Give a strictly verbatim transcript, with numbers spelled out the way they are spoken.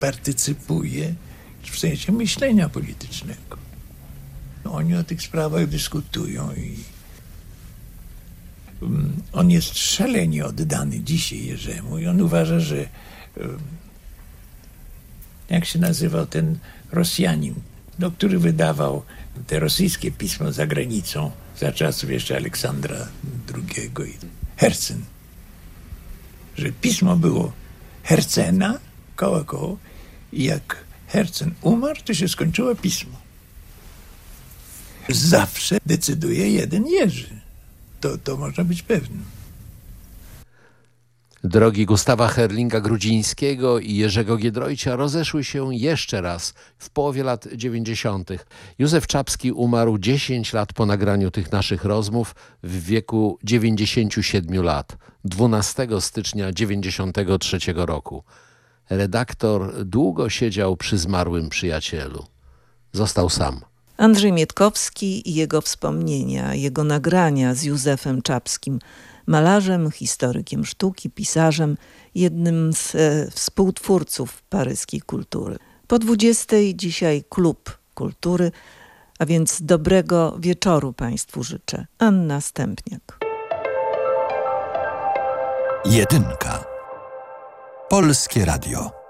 partycypuje w sensie myślenia politycznego. Oni o tych sprawach dyskutują i um, on jest szalenie oddany dzisiaj Jerzemu i on uważa, że um, jak się nazywał ten Rosjanin, no, który wydawał te rosyjskie pismo za granicą za czasów jeszcze Aleksandra drugiego i Hercen. Że pismo było Hercena, koło koło, i jak Hercen umarł, to się skończyło pismo. Zawsze decyduje jeden Jerzy. To, to można być pewnym. Drogi Gustawa Herlinga-Grudzińskiego i Jerzego Giedroycia rozeszły się jeszcze raz w połowie lat dziewięćdziesiątych. Józef Czapski umarł dziesięć lat po nagraniu tych naszych rozmów w wieku dziewięćdziesięciu siedmiu lat, dwunastego stycznia dziewięćdziesiątego trzeciego roku. Redaktor długo siedział przy zmarłym przyjacielu. Został sam. Andrzej Mietkowski i jego wspomnienia, jego nagrania z Józefem Czapskim, malarzem, historykiem sztuki, pisarzem, jednym z e, współtwórców paryskiej kultury. Po dwudziestej dzisiaj Klub Kultury, a więc dobrego wieczoru Państwu życzę. Anna Stępniak. Jedynka. Polskie Radio.